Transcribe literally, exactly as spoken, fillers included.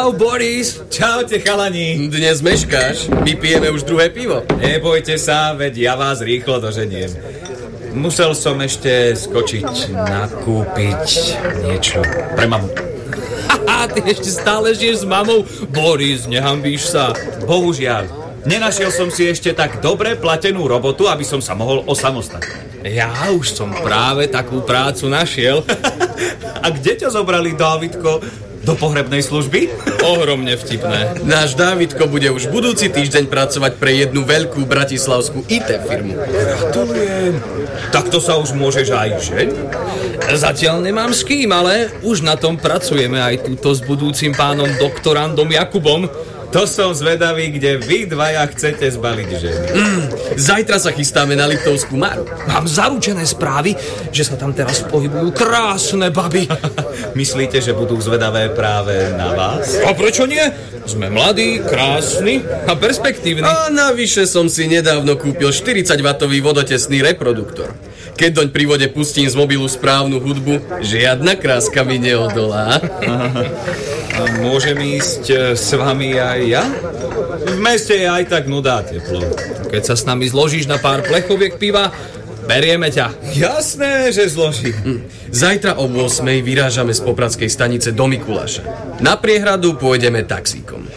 Čau, Boris. Čaute, chalani. Dnes meškáš, my pijeme už druhé pivo. Nebojte sa, veď ja vás rýchlo doženiem. Musel som ešte skočiť nakúpiť niečo pre mamu. Haha, ty ešte stále žiješ s mamou. Boris, nehambíš sa. Bohužiaľ, nenašiel som si ešte tak dobre platenú robotu, aby som sa mohol osamostatniť. Ja už som práve takú prácu našiel. A kde ťa zobrali, Dávidko? Do pohrebnej služby? Ohromne vtipné. Náš Dávidko bude už budúci týždeň pracovať pre jednu veľkú bratislavskú í té firmu. Gratulujem. Takto sa už môžeš aj ženiť? Zatiaľ nemám s kým, ale už na tom pracujeme aj túto s budúcim pánom doktorandom Jakubom. To som zvedavý, kde vy dvaja chcete zbaliť ženy. Mm, zajtra sa chystáme na Liptovskú Maru. Mám zaručené správy, že sa tam teraz pohybujú krásne baby. Myslíte, že budú zvedavé práve na vás? A prečo nie? Sme mladí, krásni a perspektívni. A navyše som si nedávno kúpil štyridsaťwatový vodotesný reproduktor. Keď doň pri vode pustím z mobilu správnu hudbu, žiadna kráska mi neodolá. A môžem ísť s vami aj ja? V meste je aj tak nudá teplo. Keď sa s nami zložíš na pár plechoviek piva, berieme ťa. Jasné, že zložím. Hm. Zajtra o ôsmej vyrážame z Popradskej stanice do Mikuláša. Na priehradu pôjdeme taxíkom.